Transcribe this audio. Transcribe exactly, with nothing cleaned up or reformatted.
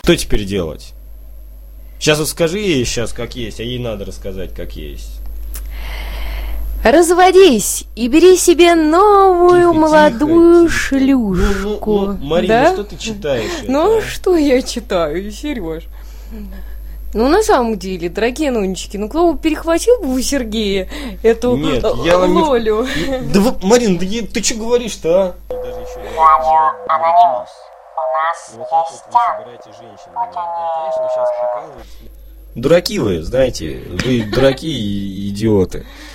Что теперь делать? Сейчас вот скажи ей сейчас как есть, а ей надо рассказать как есть. Разводись и бери себе новую тихо, молодую тихо, шлюшку. Ну, ну, ну, Марина, да? Что ты читаешь? Ну, это? Что я читаю, Сереж? Ну, на самом деле, дорогие нонечки, ну, кто бы перехватил бы у Сергея эту Нет, я вам Лолю? Не... Да, вы, Марин, да я... ты что говоришь-то, а? Даже еще Лоля, аноним. У нас есть Дураки вы, знаете, вы дураки и идиоты.